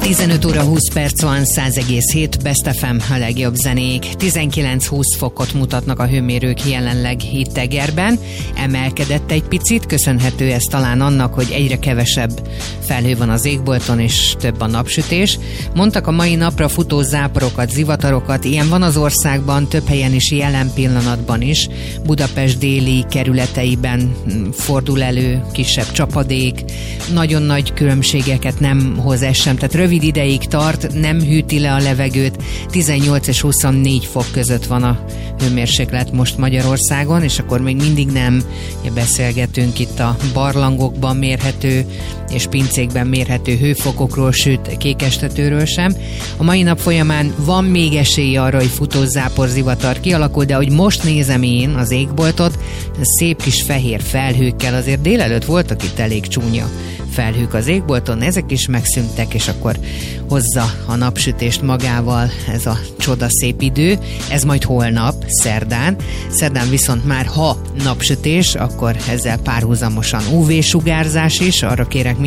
15 óra 20 perc van, 100,7 Best FM a legjobb zenék. 19-20 fokot mutatnak a hőmérők jelenleg itt Egerben. Emelkedett egy picit, köszönhető ez talán annak, hogy egyre kevesebb felhő van az égbolton, és több a napsütés. Mondtak a mai napra futó záporokat, zivatarokat, ilyen van az országban, több helyen is, jelen pillanatban is. Budapest déli kerületeiben fordul elő kisebb csapadék, nagyon nagy különbségeket nem hoz ez sem, tehát rövid ideig tart, nem hűti le a levegőt, 18 és 24 fok között van a hőmérséklet most Magyarországon, és akkor még mindig nem beszélgetünk itt a barlangokban mérhető és pincékben mérhető hőfokokról, sőt kékestetőről sem. A mai nap folyamán van még esély arra, hogy futó záporzivatar kialakul, de hogy most nézem én az égboltot, szép kis fehér felhőkkel, azért délelőtt voltak itt elég csúnya felhők az égbolton, ezek is megszűntek, és akkor hozza a napsütést magával ez a csodaszép idő. Ez majd holnap, szerdán viszont már ha napsütés, akkor ezzel párhuzamosan UV-sugárzás is, arra kérek